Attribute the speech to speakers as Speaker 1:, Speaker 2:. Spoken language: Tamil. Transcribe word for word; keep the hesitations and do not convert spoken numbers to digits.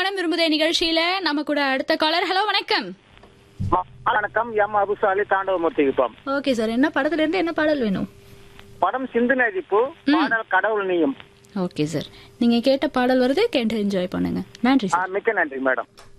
Speaker 1: மனம் விரும்புதே நிகழ்ச்சியில நம்ம கூட அடுத்த காலர். ஹலோ வணக்கம்.
Speaker 2: வணக்கம். எம் அபுசாலி தாண்டவமூர்த்தி குப்பம்.
Speaker 1: ஓகே சார், என்ன படத்துல இருந்து என்ன பாடல் வேணும்?
Speaker 2: படம் சிந்து நதிப்பு, பாடல் கடவுள் நீயும்.
Speaker 1: ஓகே சார், நீங்க கேட்ட பாடல் வருது, கேட்டு என்ஜாய் பண்ணுங்க. நன்றி சார்.
Speaker 2: மிக்க நன்றி மேடம்.